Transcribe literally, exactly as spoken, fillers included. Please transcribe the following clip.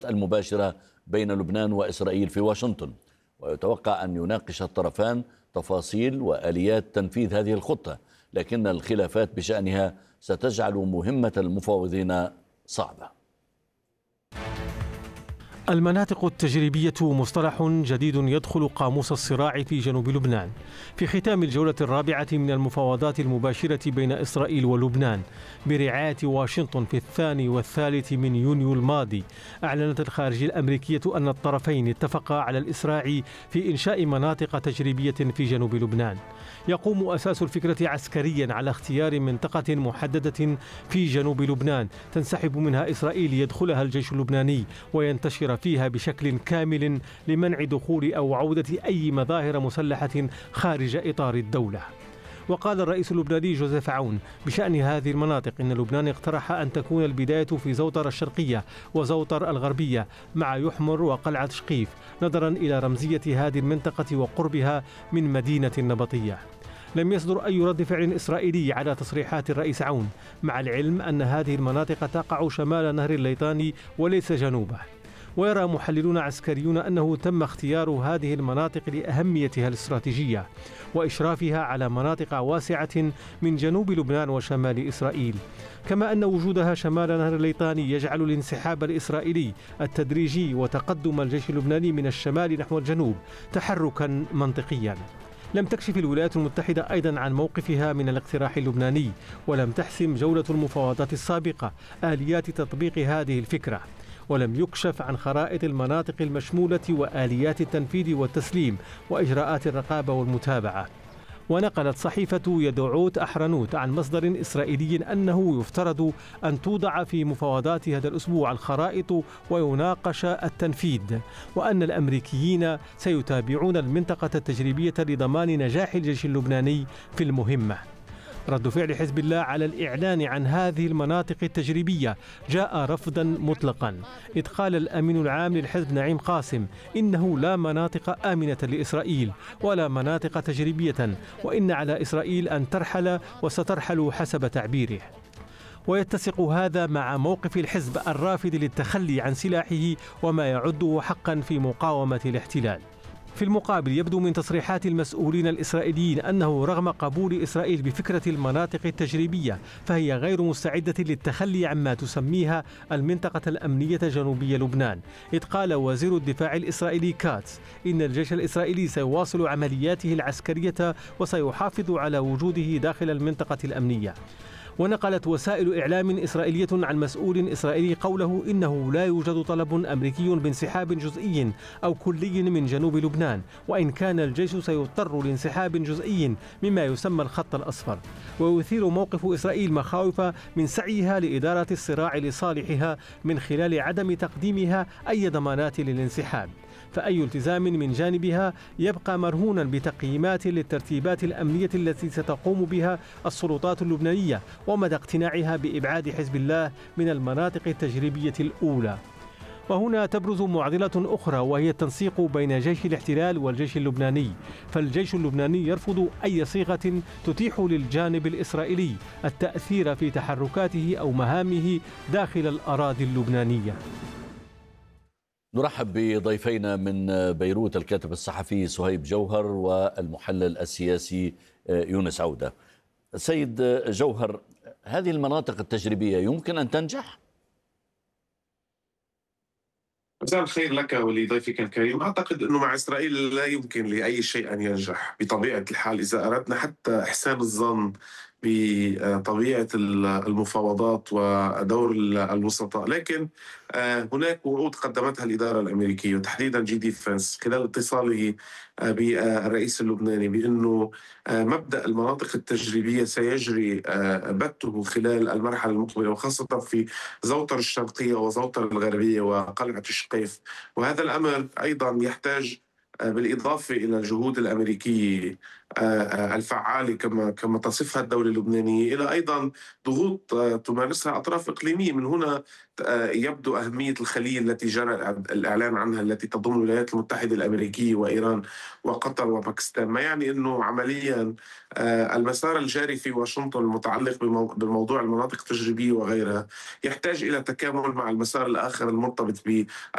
المباشرة بين لبنان وإسرائيل في واشنطن، ويتوقع أن يناقش الطرفان تفاصيل وآليات تنفيذ هذه الخطة، لكن الخلافات بشأنها ستجعل مهمة المفاوضين صعبة. المناطق التجريبية مصطلح جديد يدخل قاموس الصراع في جنوب لبنان. في ختام الجولة الرابعة من المفاوضات المباشرة بين إسرائيل ولبنان برعاية واشنطن في الثاني والثالث من يونيو الماضي، أعلنت الخارجية الأمريكية أن الطرفين اتفقا على الإسراع في إنشاء مناطق تجريبية في جنوب لبنان. يقوم أساس الفكرة عسكريا على اختيار منطقة محددة في جنوب لبنان تنسحب منها إسرائيل يدخلها الجيش اللبناني وينتشر فيها بشكل كامل لمنع دخول أو عودة أي مظاهر مسلحة خارج إطار الدولة. وقال الرئيس اللبناني جوزيف عون بشأن هذه المناطق إن لبنان اقترح أن تكون البداية في زوطر الشرقية وزوطر الغربية مع يحمر وقلعة شقيف، نظرا إلى رمزية هذه المنطقة وقربها من مدينة النبطية. لم يصدر أي رد فعل إسرائيلي على تصريحات الرئيس عون، مع العلم أن هذه المناطق تقع شمال نهر الليطاني وليس جنوبه. ويرى محللون عسكريون أنه تم اختيار هذه المناطق لأهميتها الاستراتيجية وإشرافها على مناطق واسعة من جنوب لبنان وشمال إسرائيل، كما أن وجودها شمال نهر الليطاني يجعل الانسحاب الإسرائيلي التدريجي وتقدم الجيش اللبناني من الشمال نحو الجنوب تحركا منطقيا. لم تكشف الولايات المتحدة أيضا عن موقفها من الاقتراح اللبناني، ولم تحسم جولة المفاوضات السابقة آليات تطبيق هذه الفكرة، ولم يكشف عن خرائط المناطق المشمولة وآليات التنفيذ والتسليم وإجراءات الرقابة والمتابعة. ونقلت صحيفة يدعوت أحرنوت عن مصدر إسرائيلي أنه يفترض أن توضع في مفاوضات هذا الأسبوع الخرائط ويناقش التنفيذ، وأن الأمريكيين سيتابعون المنطقة التجريبية لضمان نجاح الجيش اللبناني في المهمة. رد فعل حزب الله على الإعلان عن هذه المناطق التجريبية جاء رفضا مطلقا، إذ قال الأمين العام للحزب نعيم قاسم إنه لا مناطق آمنة لإسرائيل ولا مناطق تجريبية، وإن على إسرائيل أن ترحل وسترحل حسب تعبيره. ويتسق هذا مع موقف الحزب الرافض للتخلي عن سلاحه وما يعده حقا في مقاومة الاحتلال. في المقابل يبدو من تصريحات المسؤولين الإسرائيليين أنه رغم قبول إسرائيل بفكرة المناطق التجريبية فهي غير مستعدة للتخلي عما تسميها المنطقة الأمنية جنوبية لبنان، إذ قال وزير الدفاع الإسرائيلي كاتس إن الجيش الإسرائيلي سيواصل عملياته العسكرية وسيحافظ على وجوده داخل المنطقة الأمنية. ونقلت وسائل إعلام إسرائيلية عن مسؤول إسرائيلي قوله إنه لا يوجد طلب أمريكي بانسحاب جزئي أو كلي من جنوب لبنان، وإن كان الجيش سيضطر لانسحاب جزئي مما يسمى الخط الأصفر. ويثير موقف إسرائيل مخاوف من سعيها لإدارة الصراع لصالحها من خلال عدم تقديمها أي ضمانات للانسحاب، فأي التزام من جانبها يبقى مرهونا بتقييمات للترتيبات الأمنية التي ستقوم بها السلطات اللبنانية ومدى اقتناعها بإبعاد حزب الله من المناطق التجريبية الأولى. وهنا تبرز معضلة أخرى، وهي التنسيق بين جيش الاحتلال والجيش اللبناني، فالجيش اللبناني يرفض أي صيغة تتيح للجانب الإسرائيلي التأثير في تحركاته أو مهامه داخل الأراضي اللبنانية. نرحب بضيفينا من بيروت الكاتب الصحفي صهيب جوهر والمحلل السياسي يونس عودة. سيد جوهر، هذه المناطق التجريبية يمكن أن تنجح؟ مساء الخير لك ولضيفك الكريم. أعتقد أنه مع إسرائيل لا يمكن لأي شيء أن ينجح بطبيعة الحال، إذا أردنا حتى إحسان الظن بطبيعة المفاوضات ودور الوسطاء. لكن هناك وعود قدمتها الإدارة الأمريكية وتحديدا جي ديفنس خلال اتصاله بالرئيس اللبناني بأنه مبدأ المناطق التجريبية سيجري بته خلال المرحلة المقبلة، وخاصة في زوطر الشرقية وزوطر الغربية وقلعة الشقيف. وهذا الأمر أيضا يحتاج بالإضافة إلى الجهود الأمريكية الفعالة كما كما تصفها الدولة اللبنانية، إلى أيضا ضغوط تمارسها أطراف إقليمية. من هنا يبدو أهمية الخلية التي جرى الإعلان عنها، التي تضم الولايات المتحدة الأمريكية وإيران وقطر وباكستان، ما يعني أنه عمليا المسار الجاري في واشنطن المتعلق بموضوع المناطق التجريبية وغيرها يحتاج إلى تكامل مع المسار الآخر المرتبط ب